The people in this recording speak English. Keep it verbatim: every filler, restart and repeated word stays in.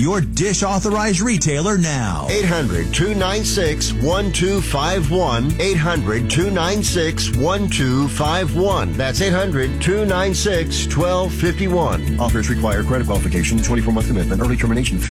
your Dish Authorized retailer now. eight hundred, two nine six, one two five one. eight hundred, two nine six, one two five one. That's eight hundred, two nine six, one two five one. Offers require credit qualification, twenty-four month commitment, early termination.